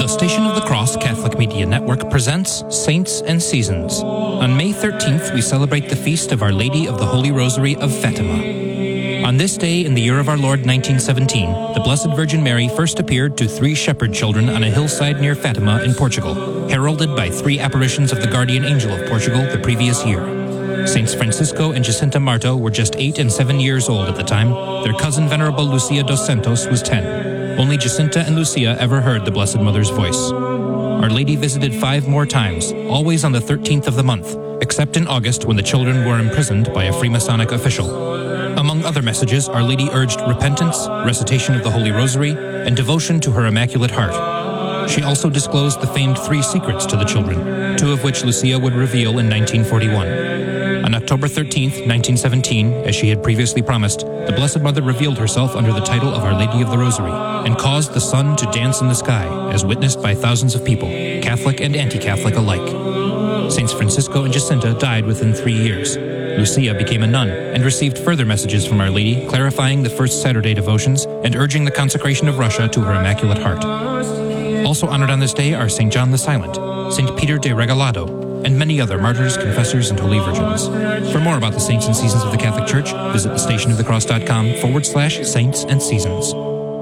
The Station of the Cross Catholic Media Network presents Saints and Seasons. On May 13th, we celebrate the feast of Our Lady of the Holy Rosary of Fatima. On this day in the year of our Lord 1917, the Blessed Virgin Mary first appeared to 3 shepherd children on a hillside near Fatima in Portugal, heralded by 3 apparitions of the guardian angel of Portugal the previous year. Saints Francisco and Jacinta Marto were just 8 and 7 years old at the time. Their cousin Venerable Lucia dos Santos was 10. Only Jacinta and Lucia ever heard the Blessed Mother's voice. Our Lady visited 5 more times, always on the 13th of the month, except in August when the children were imprisoned by a Freemasonic official. Among other messages, Our Lady urged repentance, recitation of the Holy Rosary, and devotion to her Immaculate Heart. She also disclosed the famed 3 secrets to the children, 2 of which Lucia would reveal in 1941. On October 13th, 1917, as she had previously promised, the Blessed Mother revealed herself under the title of Our Lady of the Rosary and caused the sun to dance in the sky, as witnessed by thousands of people, Catholic and anti-Catholic alike. Saints Francisco and Jacinta died within 3 years. Lucia became a nun and received further messages from Our Lady, clarifying the First Saturday devotions and urging the consecration of Russia to her Immaculate Heart. Also honored on this day are St. John the Silent, St. Peter de Regalado, and many other martyrs, confessors, and holy virgins. For more about the saints and seasons of the Catholic Church, visit thestationofthecross.com/saints and seasons.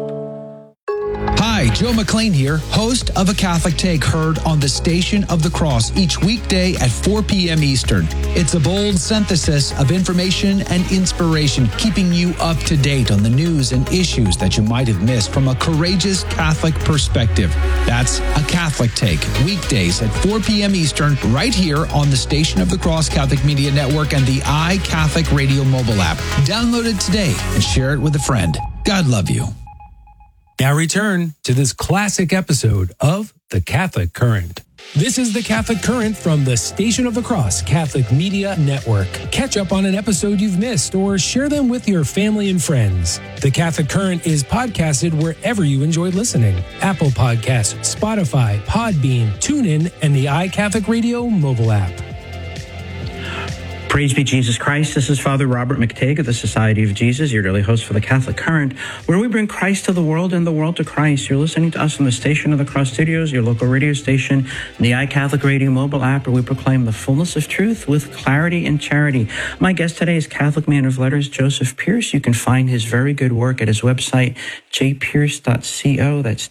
Hi, Joe McLean here, host of A Catholic Take, heard on the Station of the Cross each weekday at 4 p.m. Eastern. It's a bold synthesis of information and inspiration, keeping you up to date on the news and issues that you might have missed from a courageous Catholic perspective. That's A Catholic Take, weekdays at 4 p.m. Eastern, right here on the Station of the Cross Catholic Media Network and the iCatholic Radio mobile app. Download it today and share it with a friend. God love you. Now return to this classic episode of The Catholic Current. This is The Catholic Current from the Station of the Cross Catholic Media Network. Catch up on an episode you've missed or share them with your family and friends. The Catholic Current is podcasted wherever you enjoy listening. Apple Podcasts, Spotify, Podbean, TuneIn, and the iCatholic Radio mobile app. Praise be Jesus Christ. This is Father Robert McTague of the Society of Jesus, your daily host for the Catholic Current, where we bring Christ to the world and the world to Christ. You're listening to us on the Station of the Cross Studios, your local radio station, the iCatholic Radio mobile app, where we proclaim the fullness of truth with clarity and charity. My guest today is Catholic man of letters, Joseph Pearce. You can find his very good work at his website, jpearce.co. That's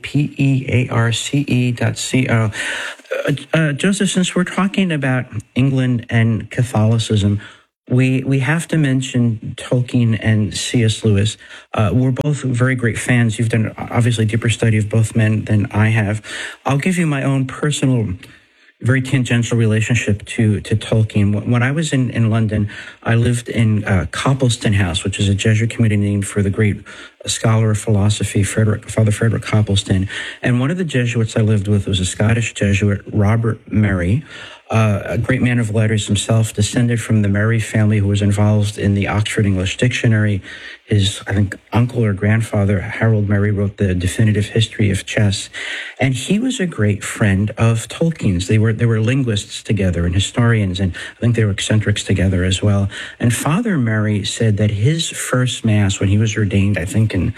jpearce.co. Joseph, since we're talking about England and Catholicism, we have to mention Tolkien and C.S. Lewis. We're both very great fans. You've done obviously deeper study of both men than I have. I'll give you my own personal, very tangential relationship to Tolkien. When I was in London, I lived in Copleston House, which is a Jesuit community named for the great scholar of philosophy, Father Frederick Copleston. And one of the Jesuits I lived with was a Scottish Jesuit, Robert Murray, a great man of letters himself, descended from the Murray family who was involved in the Oxford English Dictionary. His, I think, uncle or grandfather, Harold Murray, wrote the definitive history of chess. And he was a great friend of Tolkien's. They were linguists together and historians, and I think they were eccentrics together as well. And Father Murray said that his first Mass, when he was ordained, I think in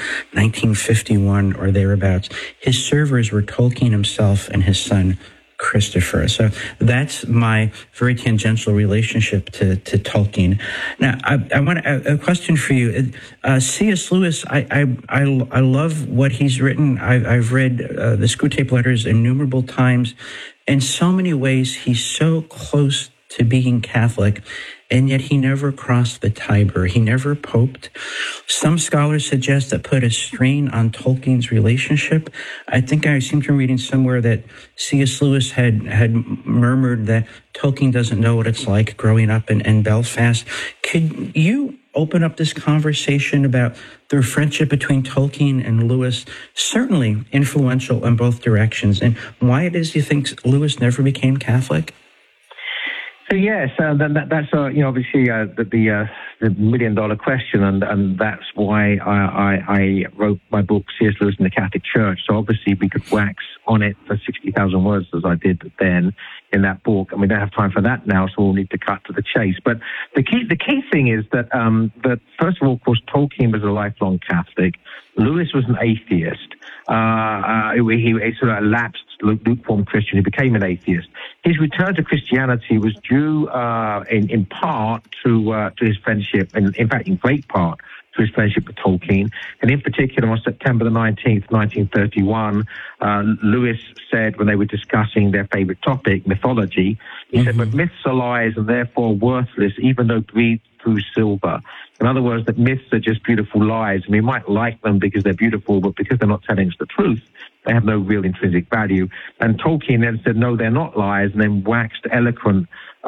1951 or thereabouts, his servers were Tolkien himself and his son, Christopher. So that's my very tangential relationship to Tolkien. Now, I want a question for you. C.S. Lewis, I love what he's written. I've read the Screwtape Letters innumerable times. In so many ways, he's so close to being Catholic, and yet he never crossed the Tiber. He never poped. Some scholars suggest that put a strain on Tolkien's relationship. I think I seem to be reading somewhere that C.S. Lewis had murmured that Tolkien doesn't know what it's like growing up in Belfast. Could you open up this conversation about the friendship between Tolkien and Lewis, certainly influential in both directions, and why it is you think Lewis never became Catholic? So yes, that's obviously the $1 million question, and that's why I wrote my book C.S. Lewis and the Catholic Church. So obviously we could wax on it for 60,000 words as I did then. in that book, and we don't have time for that now, so we'll need to cut to the chase. But the key thing is that first of all, of course, Tolkien was a lifelong Catholic. Lewis was an atheist. He sort of lapsed lukewarm Christian. He became an atheist. His return to Christianity was due in part to his friendship, and in fact, in great part, to his friendship with Tolkien. And in particular, on September the 19th, 1931, Lewis said, when they were discussing their favorite topic, mythology, he said, but myths are lies and therefore worthless, even though breathed through silver. In other words, that myths are just beautiful lies, and we might like them because they're beautiful, but because they're not telling us the truth, they have no real intrinsic value. And Tolkien then said, no, they're not lies, and then waxed eloquent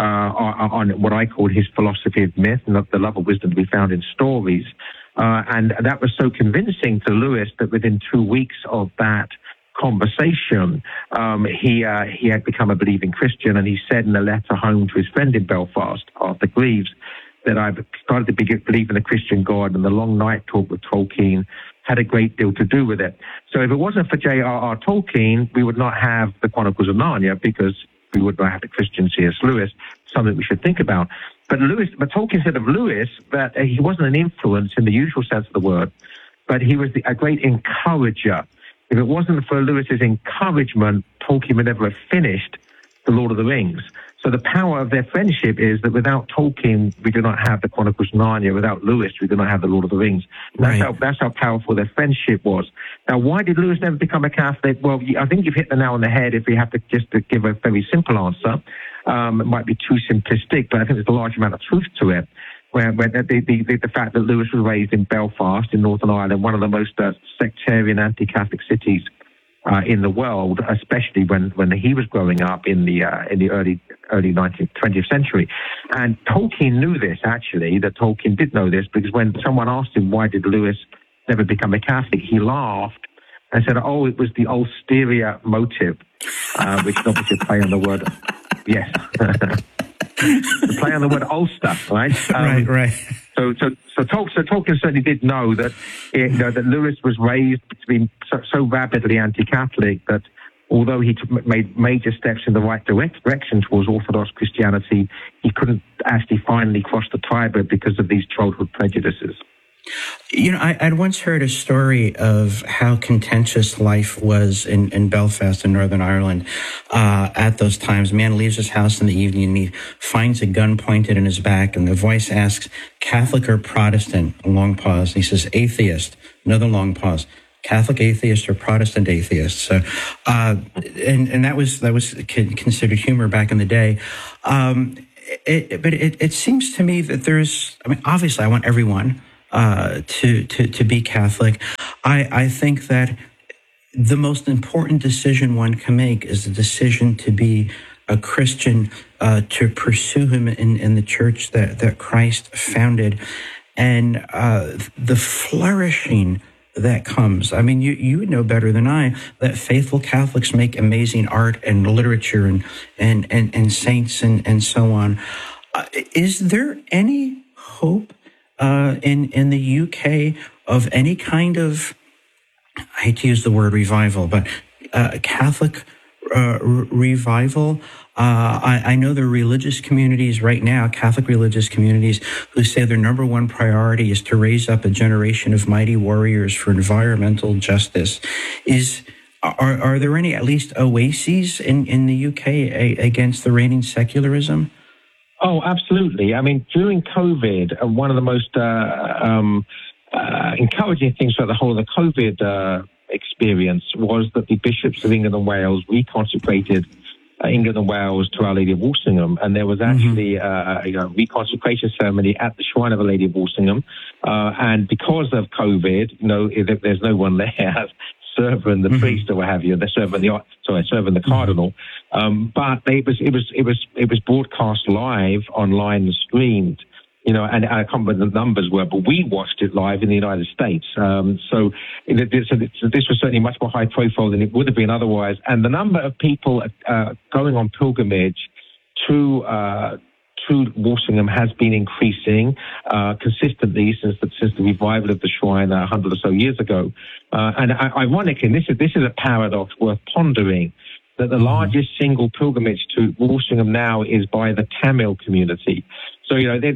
on what I called his philosophy of myth, and the love of wisdom to be found in stories. And that was so convincing to Lewis that within 2 weeks of that conversation, he had become a believing Christian, and he said in a letter home to his friend in Belfast, Arthur Greaves, that I've started to believe in a Christian God, and the long night talk with Tolkien had a great deal to do with it. So if it wasn't for J.R.R. Tolkien, we would not have the Chronicles of Narnia, because we would not have the Christian C.S. Lewis, something we should think about. But Tolkien said of Lewis that he wasn't an influence in the usual sense of the word, but he was a great encourager. If it wasn't for Lewis's encouragement, Tolkien would never have finished The Lord of the Rings. So the power of their friendship is that without Tolkien, we do not have the Chronicles of Narnia. Without Lewis, we do not have the Lord of the Rings. That's how powerful their friendship was. Now, why did Lewis never become a Catholic? Well, I think you've hit the nail on the head if we have to give a very simple answer. It might be too simplistic, but I think there's a large amount of truth to it. Where the fact that Lewis was raised in Belfast in Northern Ireland, one of the most sectarian anti-Catholic cities in the world, especially when he was growing up in the early 20th century. And Tolkien knew this, actually, that Tolkien did know this, because when someone asked him, why did Lewis never become a Catholic, he laughed and said, oh, it was the ulterior motive, which is obviously a play on the word, yes, the play on the word Ulster, right? Right. So Tolkien certainly did know that that Lewis was raised to be so rapidly anti-Catholic that although he made major steps in the right direction towards Orthodox Christianity, he couldn't actually finally cross the Tiber because of these childhood prejudices. You know, I'd once heard a story of how contentious life was in Belfast in Northern Ireland at those times. A man leaves his house in the evening and he finds a gun pointed in his back, and the voice asks, Catholic or Protestant? A long pause. And he says, atheist. Another long pause. Catholic atheist or Protestant atheist? So, and that was considered humor back in the day. But it seems to me that obviously I want everyone to be Catholic. I think that the most important decision one can make is the decision to be a Christian, to pursue him in the church that Christ founded, and the flourishing that comes. I mean, you would know better than I that faithful Catholics make amazing art and literature and saints and so on. Is there any hope in the UK of any kind of, I hate to use the word revival, but Catholic revival? I know there are religious communities right now, Catholic religious communities, who say their number one priority is to raise up a generation of mighty warriors for environmental justice. Are there any, at least, oases in the UK against the reigning secularism? Oh, absolutely. I mean, during COVID, one of the most encouraging things about the whole of the COVID experience was that the bishops of England and Wales reconsecrated England and Wales to Our Lady of Walsingham, and there was actually a reconsecration ceremony at the Shrine of Our Lady of Walsingham. And because of COVID, there's no one there serving the priest or what have you. They're serving the cardinal. But it was broadcast live online and streamed. And I can't remember what the numbers were, but we watched it live in the United States. So this was certainly much more high profile than it would have been otherwise. And the number of people going on pilgrimage to Walsingham has been increasing consistently since the revival of the shrine 100 or so years ago. And ironically, this is a paradox worth pondering. that the largest single pilgrimage to Walsingham now is by the Tamil community. So,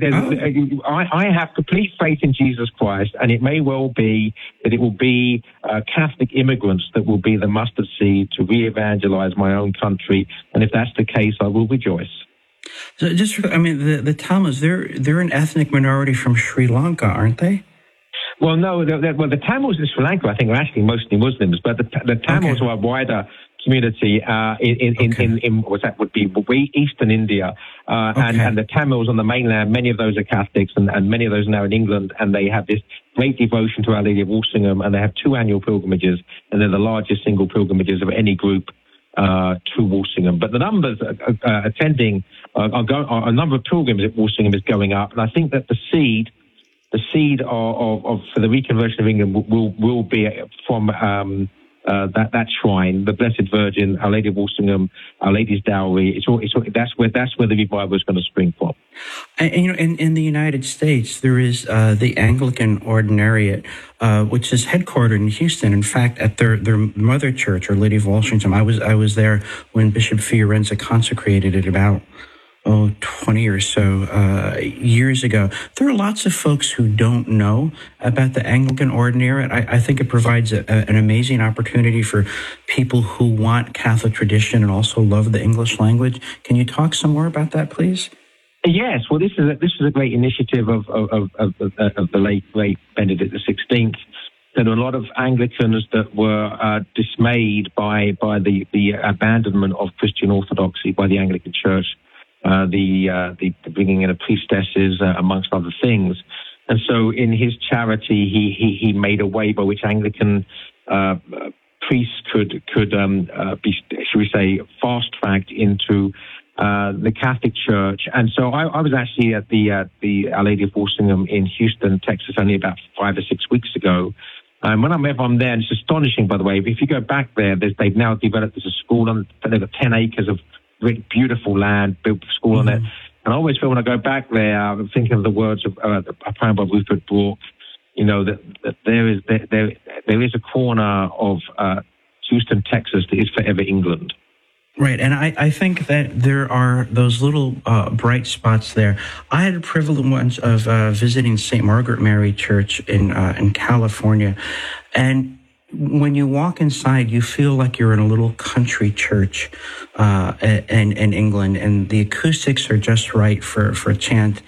I have complete faith in Jesus Christ, and it may well be that it will be Catholic immigrants that will be the mustard seed to re-evangelize my own country. And if that's the case, I will rejoice. So the Tamils, they're an ethnic minority from Sri Lanka, aren't they? Well, no. The Tamils in Sri Lanka, I think, are actually mostly Muslims, but the Tamils are a wider community in what that would be Eastern India, and the Tamils on the mainland. Many of those are Catholics, and many of those are now in England, and they have this great devotion to Our Lady of Walsingham, and they have 2 annual pilgrimages, and they're the largest single pilgrimages of any group to Walsingham. But the numbers attending a number of pilgrims at Walsingham is going up, and I think that the seed of for the reconversion of England will be from that shrine, the Blessed Virgin, Our Lady of Walsingham, Our Lady's Dowry. That's where the revival is going to spring from. And in the United States, there is the Anglican Ordinariate, which is headquartered in Houston. In fact, at their mother church, Our Lady of Walsingham, I was there when Bishop Fiorenza consecrated it about 20 or so years ago. There are lots of folks who don't know about the Anglican Ordinariate. I think it provides an amazing opportunity for people who want Catholic tradition and also love the English language. Can you talk some more about that, please? Yes. Well, this is a great initiative of the late great Benedict XVI. There were a lot of Anglicans that were dismayed by the abandonment of Christian orthodoxy by the Anglican Church. The bringing in of priestesses, amongst other things. And so in his charity, he made a way by which Anglican priests could be, should we say, fast-tracked into the Catholic Church. And so I was actually at the Our Lady of Walsingham in Houston, Texas, only about 5 or 6 weeks ago. And whenever I'm there, and it's astonishing, by the way, if you go back there, they've now developed as a school, and they've got 10 acres of really beautiful land, built a school on it. And I always feel when I go back there, I'm thinking of the words of a poem by Rupert Brooke, that there is a corner of Houston, Texas that is forever England. Right, and I think that there are those little bright spots there. I had the privilege once of visiting St. Margaret Mary Church in California, and when you walk inside, you feel like you're in a little country church in England, and the acoustics are just right for chant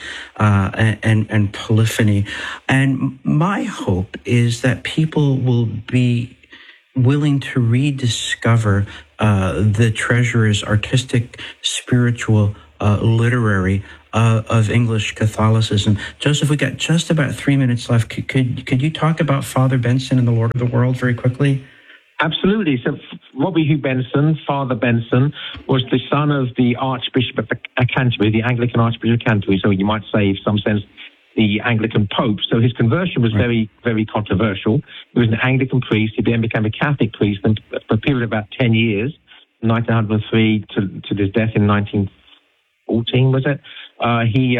and polyphony. And my hope is that people will be willing to rediscover the treasures, artistic, spiritual, literary, of English Catholicism. Joseph, we got just about 3 minutes left. Could you talk about Father Benson and the Lord of the World very quickly? Absolutely. So Robbie Hugh Benson, Father Benson, was the son of the Archbishop of Canterbury, the Anglican Archbishop of Canterbury, so you might say, in some sense, the Anglican Pope. So his conversion was very, very controversial. He was an Anglican priest. He then became a Catholic priest, and for a period of about 10 years, 1903 to his death in 1914, was it? He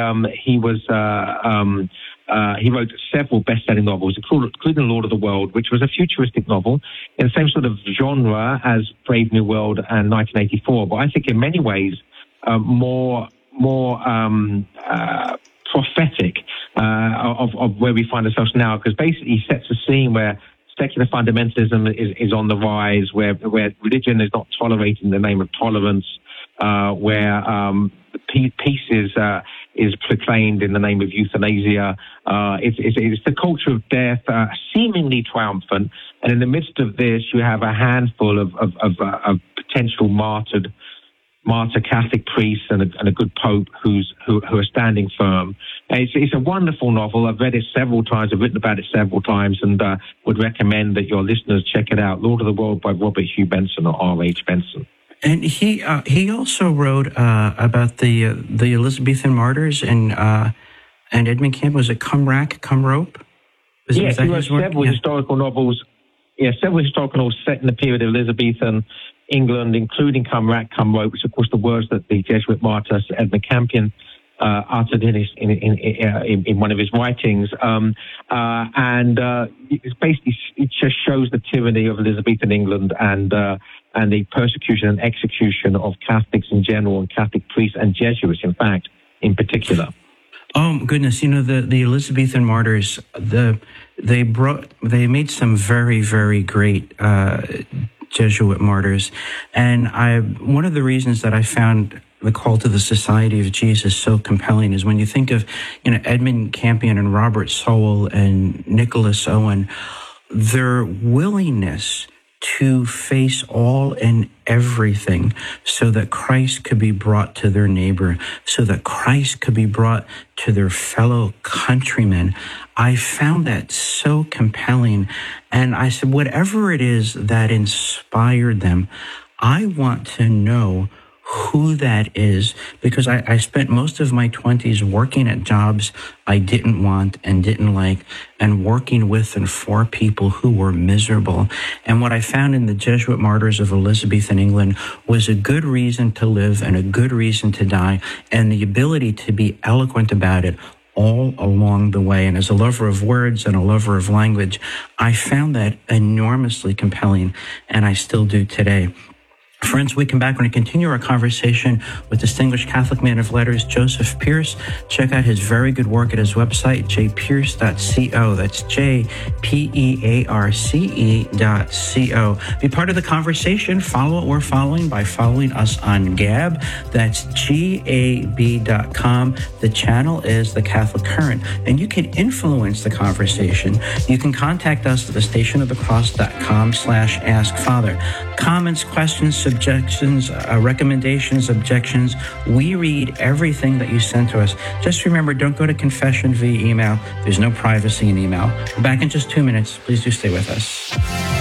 wrote several best-selling novels, including Lord of the World, which was a futuristic novel in the same sort of genre as Brave New World and 1984. But I think in many ways more prophetic of where we find ourselves now, because basically he sets a scene where secular fundamentalism is on the rise, where religion is not tolerated in the name of tolerance, where peace is proclaimed in the name of euthanasia. It's the culture of death, seemingly triumphant, and in the midst of this, you have a handful of potential martyr Catholic priests and a good pope who are standing firm. It's a wonderful novel. I've read it several times. I've written about it several times, and would recommend that your listeners check it out. Lord of the World by Robert Hugh Benson, or R.H. Benson. And he also wrote about the Elizabethan martyrs and Edmund Camp. Was it Come Rack, Come Rope? Yes, he wrote several historical novels. Yeah, several historical novels set in the period of Elizabethan England, including Come Rack, Come Rope, which of course the words that the Jesuit martyr Edmund Campion uttered in one of his writings, it's basically, it just shows the tyranny of Elizabethan England and and the persecution and execution of Catholics in general and Catholic priests and Jesuits, in fact, in particular. Oh goodness! The Elizabethan martyrs, they made some very, very great Jesuit martyrs, and one of the reasons that I found the call to the Society of Jesus so compelling is when you think of Edmund Campion and Robert Sowell and Nicholas Owen, their willingness to face all and everything so that Christ could be brought to their neighbor, so that Christ could be brought to their fellow countrymen. I found that so compelling. And I said, whatever it is that inspired them, I want to know who that is, because I spent most of my 20s working at jobs I didn't want and didn't like, and working with and for people who were miserable. And what I found in the Jesuit martyrs of Elizabethan England was a good reason to live and a good reason to die, and the ability to be eloquent about it all along the way. And as a lover of words and a lover of language, I found that enormously compelling, and I still do today. Friends, we come back. We're going to continue our conversation with distinguished Catholic man of letters, Joseph Pearce. Check out his very good work at his website, jpearce.co. That's JPEARCE.co. Be part of the conversation. Follow what we're following by following us on Gab. That's GAB.com. The channel is The Catholic Current, and you can influence the conversation. You can contact us at thestationofthecross.com/askfather. Comments, questions, suggestions, recommendations, objections. We read everything that you send to us. Just remember, don't go to confession via email. There's no privacy in email. We're back in just 2 minutes. Please do stay with us.